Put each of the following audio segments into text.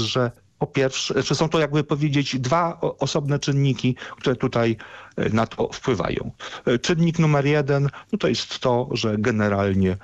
że po pierwsze, czy są to jakby powiedzieć dwa osobne czynniki, które tutaj na to wpływają. Czynnik numer jeden, no to jest to, że generalnie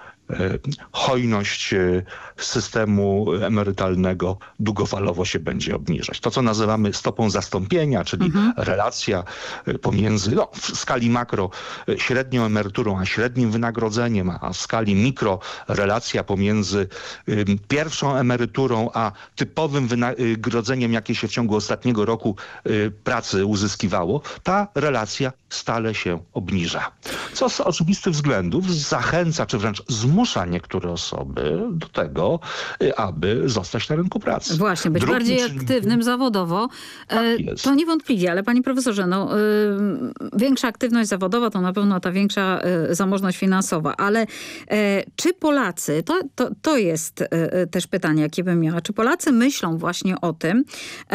hojność systemu emerytalnego długofalowo się będzie obniżać. To, co nazywamy stopą zastąpienia, czyli relacja pomiędzy w skali makro średnią emeryturą, a średnim wynagrodzeniem, a w skali mikro relacja pomiędzy pierwszą emeryturą, a typowym wynagrodzeniem, jakie się w ciągu ostatniego roku pracy uzyskiwało, ta relacja stale się obniża. Co z oczywistych względów zachęca, czy wręcz zmusza niektóre osoby do tego, aby zostać na rynku pracy. Właśnie, być bardziej aktywnym zawodowo. Tak jest. To niewątpliwie, ale panie profesorze, większa aktywność zawodowa to na pewno ta większa zamożność finansowa, ale czy Polacy, to jest też pytanie, jakie bym miała, czy Polacy myślą właśnie o tym,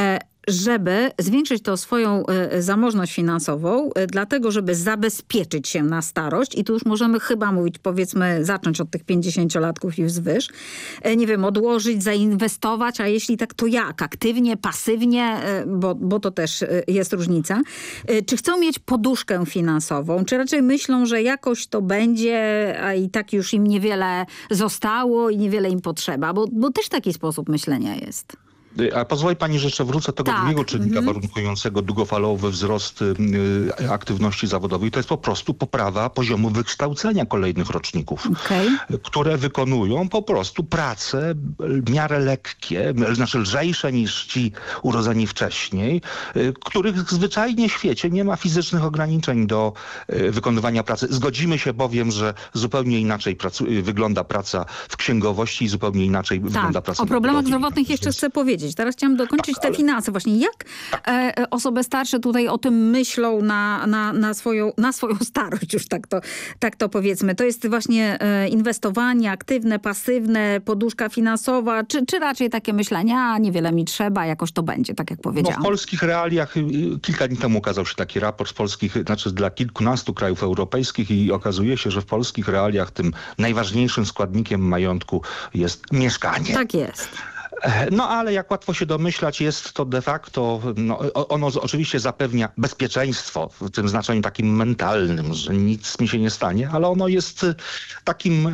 żeby zwiększyć tą swoją zamożność finansową, dlatego żeby zabezpieczyć się na starość i tu już możemy chyba mówić, powiedzmy, zacząć od tych 50-latków i wzwyż. Nie wiem, odłożyć, zainwestować, a jeśli tak, to jak? Aktywnie, pasywnie, bo to też jest różnica. Czy chcą mieć poduszkę finansową, czy raczej myślą, że jakoś to będzie, a i tak już im niewiele zostało i niewiele im potrzeba, bo też taki sposób myślenia jest. A pozwoli pani, że jeszcze wrócę do tego drugiego czynnika warunkującego długofalowy wzrost aktywności zawodowej. To jest po prostu poprawa poziomu wykształcenia kolejnych roczników, które wykonują po prostu prace w miarę lekkie, znaczy lżejsze niż ci urodzeni wcześniej, których zwyczajnie w świecie nie ma fizycznych ograniczeń do wykonywania pracy. Zgodzimy się bowiem, że zupełnie inaczej wygląda praca w księgowości i zupełnie inaczej wygląda praca. O problemach zdrowotnych jeszcze chcę powiedzieć. Teraz chciałam dokończyć te finanse. Właśnie jak osoby starsze tutaj o tym myślą na swoją starość, już tak to powiedzmy. To jest właśnie inwestowanie aktywne, pasywne, poduszka finansowa, czy raczej takie myślenie, a niewiele mi trzeba, jakoś to będzie, tak jak powiedziałam. W polskich realiach kilka dni temu ukazał się taki raport z polskich, znaczy dla kilkunastu krajów europejskich i okazuje się, że w polskich realiach tym najważniejszym składnikiem majątku jest mieszkanie. Tak jest. No ale jak łatwo się domyślać, jest to de facto, ono oczywiście zapewnia bezpieczeństwo w tym znaczeniu takim mentalnym, że nic mi się nie stanie, ale ono jest takim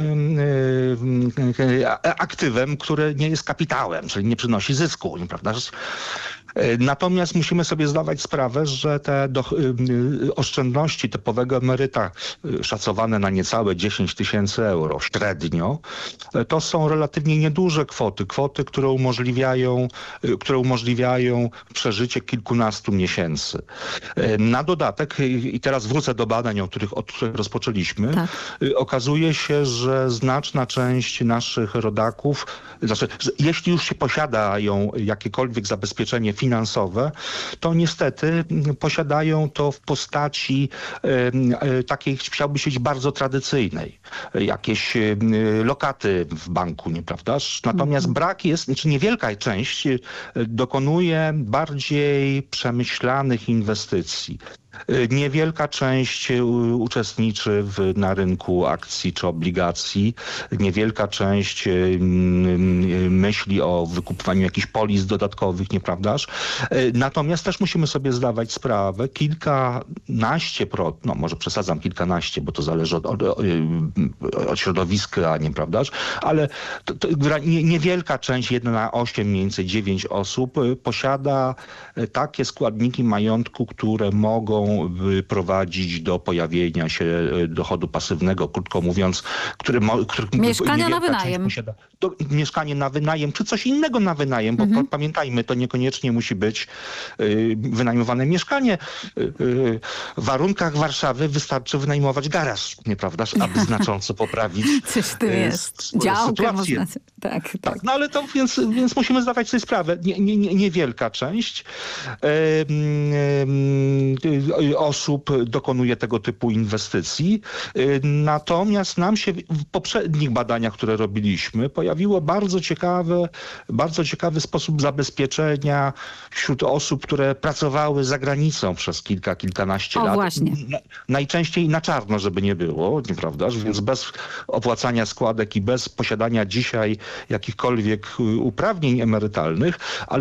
aktywem, które nie jest kapitałem, czyli nie przynosi zysku, prawda? Natomiast musimy sobie zdawać sprawę, że te oszczędności typowego emeryta szacowane na niecałe 10 000 euro średnio, to są relatywnie nieduże kwoty, które umożliwiają przeżycie kilkunastu miesięcy. Na dodatek, i teraz wrócę do badań, od których rozpoczęliśmy, okazuje się, że znaczna część naszych rodaków, znaczy, że jeśli już się posiadają jakiekolwiek zabezpieczenie finansowe, to niestety posiadają to w postaci takiej, chciałby się powiedzieć, bardzo tradycyjnej. Jakieś lokaty w banku, nieprawdaż? Natomiast brak jest, czy niewielka część dokonuje bardziej przemyślanych inwestycji. Niewielka część uczestniczy na rynku akcji czy obligacji. Niewielka część myśli o wykupywaniu jakichś polis dodatkowych, nieprawdaż? Natomiast też musimy sobie zdawać sprawę, kilkanaście, no może przesadzam kilkanaście, bo to zależy od środowiska, nieprawdaż? Ale niewielka część, 1 na 8, mniej więcej 9 osób posiada takie składniki majątku, które mogą prowadzić do pojawienia się dochodu pasywnego, krótko mówiąc, mieszkania na wynajem. Mieszkanie na wynajem, czy coś innego na wynajem, bo pamiętajmy, to niekoniecznie musi być wynajmowane mieszkanie. W warunkach Warszawy wystarczy wynajmować garaż, nieprawdaż, aby znacząco poprawić sytuację. Tak. No ale to więc musimy zdawać sobie sprawę. Niewielka część osób dokonuje tego typu inwestycji. Natomiast nam się w poprzednich badaniach, które robiliśmy, pojawiło bardzo ciekawy sposób zabezpieczenia wśród osób, które pracowały za granicą przez kilkanaście lat. Właśnie. Najczęściej na czarno, żeby nie było, nieprawdaż? Więc bez opłacania składek i bez posiadania dzisiaj jakichkolwiek uprawnień emerytalnych, ale